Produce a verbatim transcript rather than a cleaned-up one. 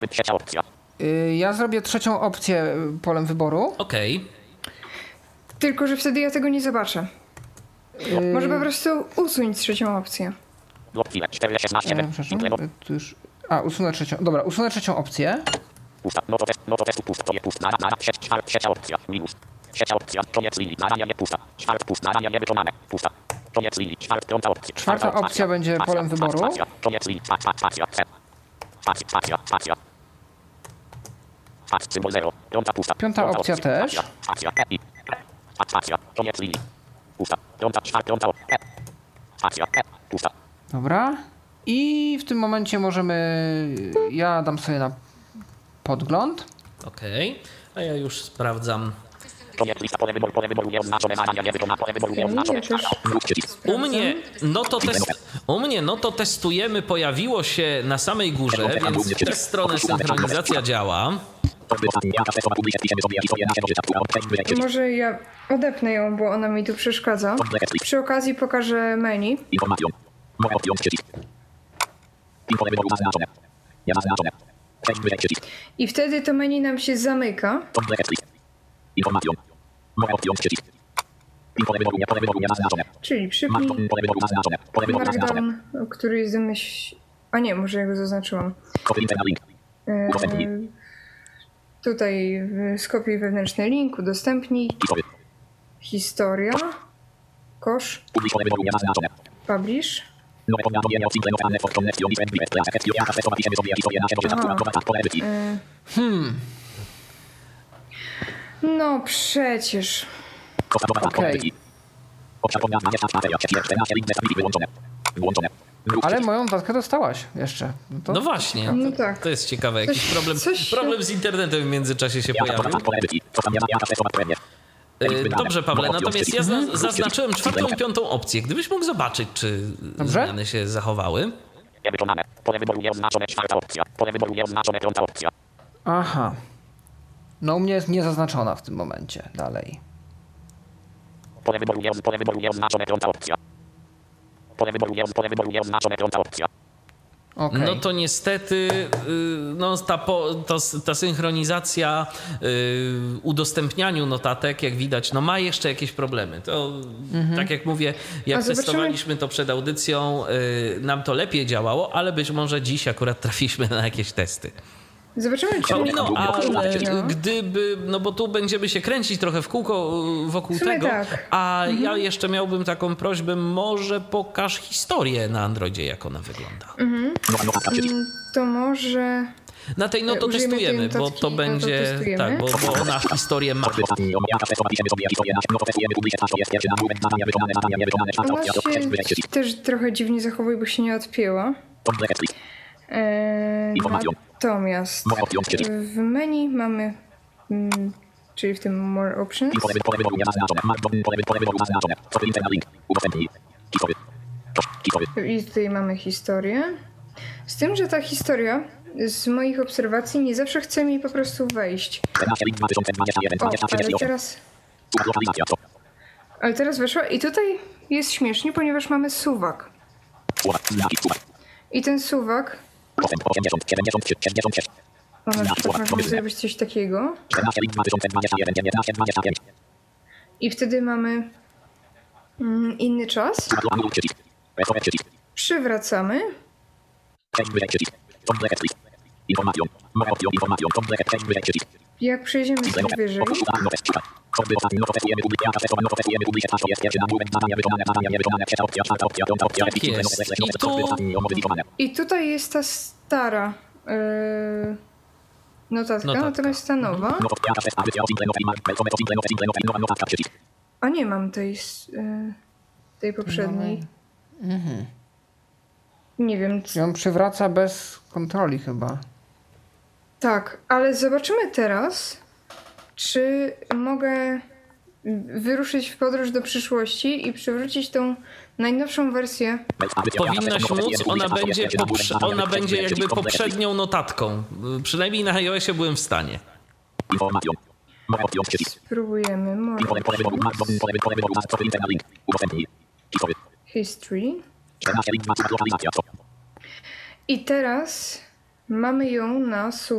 Trzecia opcja. Y, ja zrobię trzecią opcję polem wyboru. Okej. Okay. Tylko, że wtedy ja tego nie zobaczę. Yy... Może po prostu usuń trzecią opcję. Blok chwilę. cztery szesnaście. E, przepraszam, tu już... A, usunę trzecią. Dobra, usunę trzecią opcję. Pusta. No to test, no to testu pusta. To jest pusta. Nara, nara, trzecia, trzecia opcja. Minus. Trzecia opcja. Koniec linii. Narania nie pusta. Czwarta pusta. Narania nie wykonane. Pusta. Koniec linii. Czwarta, piąta opcja. Czwarta opcja będzie polem wyboru. Koniec linii. Spacja, spacja, spacja, spacja, spacja. Spacja, symbol zero. Piąta pusta. Piąta opcja też. Spacja, i. Spacja, koniec linii. Pusta. Piąta, czwarta, piąta opcja. Spacja, pusta. Dobra. I w tym momencie możemy... Ja dam sobie na podgląd. Okej. Okay. A ja już sprawdzam. Koniec lista, pole wyboru, pole wyboru nieoznaczone, narania nie wykonane, pole wyboru nieoznaczone. U mnie, no to test, u mnie, no to testujemy, pojawiło się na samej górze, więc w tę stronę synchronizacja działa. Może ja odepnę ją, bo ona mi tu przeszkadza. Przy okazji pokażę menu. I wtedy to menu nam się zamyka. Czyli przypnij Markdown, który jest domyśl... A nie, może ja go zaznaczyłam. Eee, tutaj skopiuj wewnętrzny link, udostępnij. Historia. Kosz. Publish. Aha. Hmm. No przecież. Okej. Ale moją datkę dostałaś jeszcze. No, to... no właśnie, no tak. To jest ciekawe. Jakiś coś, problem, coś się... problem z internetem w międzyczasie się pojawił. Dobrze, Pawle, natomiast ja zaznaczyłem czwartą i piątą opcję. Gdybyś mógł zobaczyć, czy Dobrze? zmiany się zachowały. Niewykonane. Pole wyboru nieoznaczone, czwarta opcja. Pole wyboru nieoznaczone, piąta opcja. Aha. No u mnie jest niezaznaczona w tym momencie. Dalej. Pole wyboru, nie, pole wyboru nieoznaczone, piąta opcja. Pole wyboru, nie, pole wyboru nieoznaczone, piąta opcja. Okay. No to niestety no, ta, po, to, ta synchronizacja yy, udostępnianiu notatek, jak widać, no ma jeszcze jakieś problemy. To mhm. tak jak mówię, jak testowaliśmy to przed audycją, yy, nam to lepiej działało, ale być może dziś akurat trafiliśmy na jakieś testy. Zobaczymy, czy... No, ale gdyby, no bo tu będziemy się kręcić trochę w kółko wokół tego, tak. a mhm. ja jeszcze miałbym taką prośbę, może pokaż historię na Androidzie, jak ona wygląda. Mhm. To może... Na tej no to testujemy, bo to będzie, no to tak, bo, bo ona historię ma. Ona się też trochę dziwnie zachowuje, bo się nie odpięła. Eee, natomiast w menu mamy, mm, czyli w tym More Options. I tutaj mamy historię. Z tym, że ta historia z moich obserwacji nie zawsze chce mi po prostu wejść. O, ale teraz... Ale teraz weszła i tutaj jest śmiesznie, ponieważ mamy suwak. I ten suwak... O, na przykład możemy zrobić coś takiego. I wtedy mamy mm, inny czas. Przywracamy. Jak przejdziemy trochę wyżej. Tak jest. I, tu... I tutaj jest ta stara yy, notatka, notatka, natomiast ta nowa. A nie mam tej, yy, tej poprzedniej. Mhm. Nie wiem. Ją przywraca bez kontroli chyba. Tak, ale zobaczymy teraz, czy mogę wyruszyć w podróż do przyszłości i przywrócić tą najnowszą wersję. Powinnaś móc, ona będzie, poprze- ona będzie jakby poprzednią notatką. Przynajmniej na iOSie byłem w stanie. Spróbujemy. History. I teraz Mamy ją na